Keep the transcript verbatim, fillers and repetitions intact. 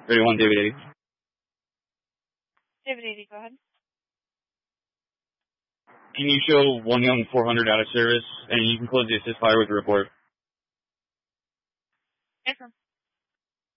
thirty-one, David eighty. David eighty, go ahead. Can you show one young four hundred out of service, and you can close the assist fire with a report? Affirm.